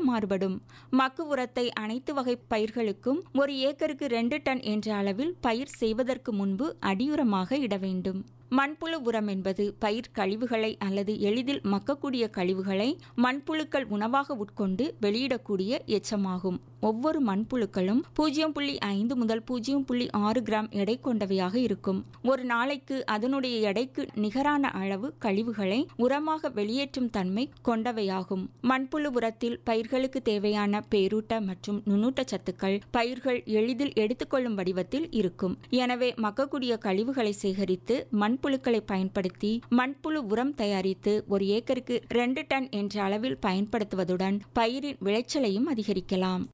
மாறுபடும். மக்கு உரத்தை அனைத்து வகை பயிர்களுக்கும் 1 ஏக்கருக்கு 2 டன் என்ற அளவில் பயிர் செய்வதற்கு முன்பு அடியுரமாக இட வேண்டும். மண்புழு உரம் என்பது பயிர் கழிவுகளை அல்லது எளிதில் மக்கக்கூடிய கழிவுகளை மண்புழுக்கள் உணவாக உட்கொண்டு வெளியிடக்கூடிய எச்சமாகும். ஒவ்வொரு மண்புழுக்களும் 0.5 முதல் 0.6 கிராம் எடை கொண்டவையாக இருக்கும். ஒரு நாளைக்கு அதனுடைய எடைக்கு நிகரான அளவு கழிவுகளை உரமாக வெளியேற்றும் தன்மை கொண்டவையாகும். மண்புழு உரத்தில் பயிர்களுக்கு தேவையான பேரூட்ட மற்றும் நுண்ணூட்ட சத்துக்கள் பயிர்கள் எளிதில் எடுத்துக்கொள்ளும் வடிவத்தில் இருக்கும். எனவே மக்கக்கூடிய கழிவுகளை சேகரித்து மண்புழுக்களை பயன்படுத்தி மண்புழு உரம் தயாரித்து 1 ஏக்கருக்கு 2 டன் என்ற அளவில் பயன்படுத்துவதுடன் பயிரின் விளைச்சலையும் அதிகரிக்கலாம்.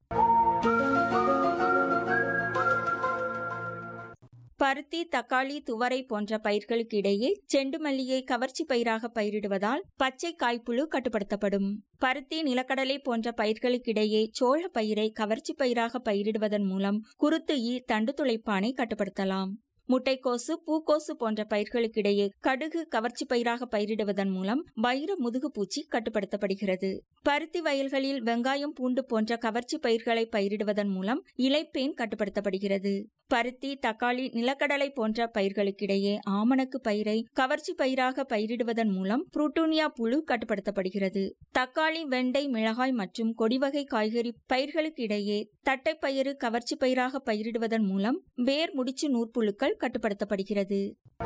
பருத்தி, தக்காளி, துவரை போன்ற பயிர்களுக்கு இடையே செண்டு மல்லியை கவர்ச்சி பயிராக பயிரிடுவதால் பச்சை காய்ப்புழு கட்டுப்படுத்தப்படும். பருத்தி, நிலக்கடலை போன்ற பயிர்களுக்கிடையே சோள பயிரை கவர்ச்சி பயிராக பயிரிடுவதன் மூலம் குருத்து ஈ, தண்டு துளைப்பானை கட்டுப்படுத்தலாம். முட்டைக்கோசு, பூக்கோசு போன்ற பயிர்களுக்கிடையே கடுகு கவர்ச்சி பயிராக பயிரிடுவதன் மூலம் வைர முதுகு பூச்சி கட்டுப்படுத்தப்படுகிறது. பருத்தி வயல்களில் வெங்காயம், பூண்டு போன்ற கவர்ச்சி பயிர்களை பயிரிடுவதன் மூலம் இலைப்பேன் கட்டுப்படுத்தப்படுகிறது. பருத்தி, தக்காளி, நிலக்கடலை போன்ற பயிர்களுக்கிடையே ஆமணக்கு பயிரை கவர்ச்சி பயிராக பயிரிடுவதன் மூலம் புரூட்டூனியா புழு கட்டுப்படுத்தப்படுகிறது. தக்காளி, வெண்டை, மிளகாய் மற்றும் கொடிவகை காய்கறி பயிர்களுக்கு இடையே தட்டைப்பயிறு கவர்ச்சி பயிராக பயிரிடுவதன் மூலம் வேர் முடிச்சு நூற்புழுக்கள் கட்டுப்படுத்தப்படுகிறது.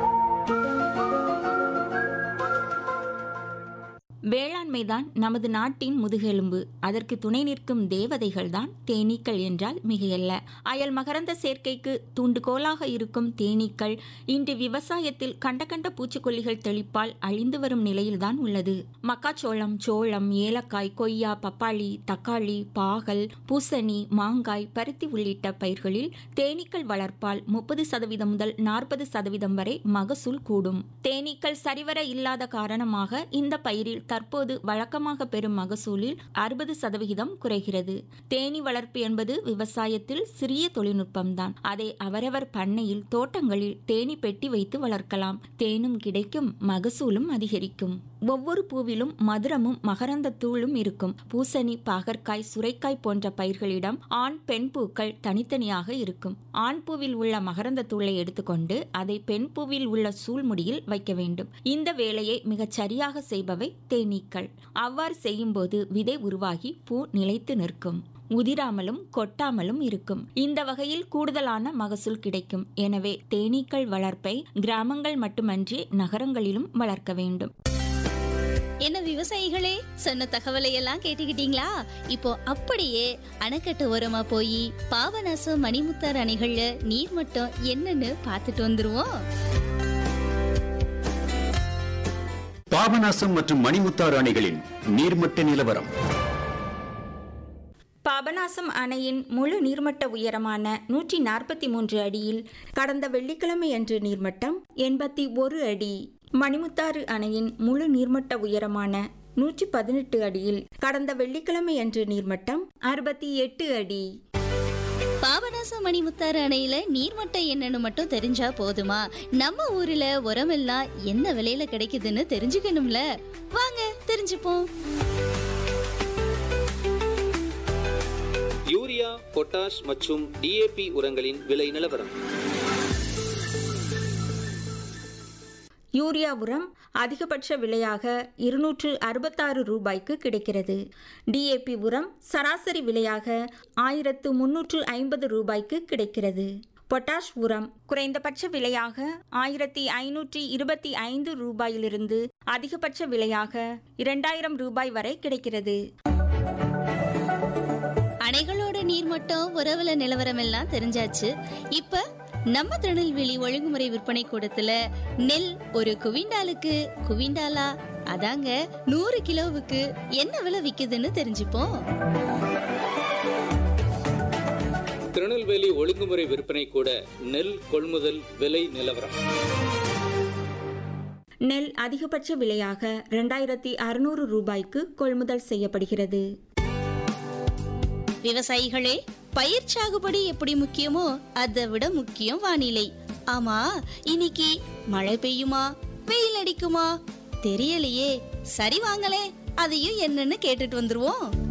வேளாண்மைதான் நமது நாட்டின் முதுகெலும்பு. அதற்கு துணை நிற்கும் தேவதைகள்தான் தேனீக்கள் என்றால் மிகையல்ல. அயல் மகரந்த சேர்க்கைக்கு தூண்டுகோலாக இருக்கும் தேனீக்கள் இன்று விவசாயத்தில் கண்ட பூச்சிக்கொல்லிகள் தெளிப்பால் அழிந்து வரும் நிலையில்தான் உள்ளது. மக்காச்சோளம், சோளம், ஏலக்காய், கொய்யா, பப்பாளி, தக்காளி, பாகல், பூசணி, மாங்காய், பருத்தி உள்ளிட்ட பயிர்களில் தேனீக்கள் வளர்ப்பால் 30% முதல் 40% வரை மகசூல் கூடும். தேனீக்கள் சரிவர இல்லாத காரணமாக இந்த பயிரில் தற்போது வழக்கமாக பெறும் மகசூலில் 60% குறைகிறது. தேனீ வளர்ப்பு என்பது விவசாயத்தில் சிறிய தொழில்நுட்பம்தான். அதை அவரவர் பண்ணையில், தோட்டங்களில் தேனீ பெட்டி வைத்து வளர்க்கலாம். தேனும் கிடைக்கும், மகசூலும் அதிகரிக்கும். ஒவ்வொரு பூவிலும் மதுரமும் மகரந்த தூளும் இருக்கும். பூசணி, பாகற்காய், சுரைக்காய் போன்ற பயிர்களிடம் ஆண், பெண் பூக்கள் தனித்தனியாக இருக்கும். ஆண் பூவில் உள்ள மகரந்த தூளை எடுத்துக்கொண்டு அதை பெண் பூவில் உள்ள சூழ்முடியில் வைக்க வேண்டும். இந்த வேலையை மிகச் சரியாக செய்பவை தேனீக்கள். அவ்வாறு செய்யும் போது விதை உருவாகி பூ நிலைத்து நிற்கும். உதிராமலும் கொட்டாமலும் இருக்கும். இந்த வகையில் கூடுதலான மகசூல் கிடைக்கும். எனவே தேனீக்கள் வளர்ப்பை கிராமங்கள் மட்டுமன்றி நகரங்களிலும் வளர்க்க வேண்டும். என்ன விவசாயிகளே, சொன்ன தகவலை எல்லாம் கேட்டுக்கிட்டீங்களா? இப்போ அப்படியே அணைக்கட்டு ஓரமா போய் பாபநாசம், மணிமுத்தாறு அணைகள்ல நீர்மட்டம் என்னன்னு பார்த்துட்டு வந்துருவோம். பாபநாசம் மற்றும் மணிமுத்தாறு அணைகளின் நீர்மட்ட நிலவரம். பாபநாசம் அணையின் முழு நீர்மட்ட உயரமான 143 அடியில் கடந்த வெள்ளிக்கிழமை அன்று நீர்மட்டம் 81 அடி. மணிமுத்தாறு அணையின் முழு நீர்மட்ட உயரமான 118 அடியில் கடந்த வெள்ளிக்கிழமை அன்று நீர்மட்டம் 68 அடி. பாபநாசம், மணிமுத்தாறு அணையில நீர்மட்டம் என்னன்னு மட்டும் தெரிஞ்சா போதுமா? நம்ம ஊர்ல உரமெல்லாம் என்ன விலையில கிடைக்குதுன்னு தெரிஞ்சுக்கணும்ல. வாங்க தெரிஞ்சுப்போம். யூரியா, பொட்டாஷ் மற்றும் டிஏபி உரங்களின் விலை நிலவரம். யூரியா உரம் அதிகபட்ச விலையாக 266 ரூபாய்க்கு கிடைக்கிறது. டிஏபி உரம் சராசரி விலையாக 1350 ரூபாய்க்கு கிடைக்கிறது. பொட்டாஷ் உரம் குறைந்தபட்ச விலையாக 1525 ரூபாயிலிருந்து அதிகபட்ச விலையாக 2000 ரூபாய் வரை கிடைக்கிறது. அணைகளோட நீர்மட்டம், உறவுல நிலவரம் எல்லாம் தெரிஞ்சாச்சு. இப்ப நம்ம திருநெல்வேலி ஒழுங்குமுறை விற்பனை கூடத்துல நெல் ஒரு குவிண்டாலா அதாங்க 100 கிலோவுக்கு என்ன விலை விக்குதுன்னு தெரிஞ்சுப்போம். திருநெல்வேலி ஒழுங்குமுறை விற்பனை கூட நெல் கொள்முதல் விலை நிலவரம். நெல் அதிகபட்ச விலையாக 2600 ரூபாய்க்கு கொள்முதல் செய்யப்படுகிறது. விவசாயிகளே, பயிர் சாகுபடி எப்படி முக்கியமோ அதை விட முக்கியம் வானிலை. ஆமா, இன்னைக்கு மழை பெய்யுமா, வெயில் அடிக்குமா தெரியலையே. சரி வாங்களே, அதையும் என்னன்னு கேட்டுட்டு வந்துருவோம்.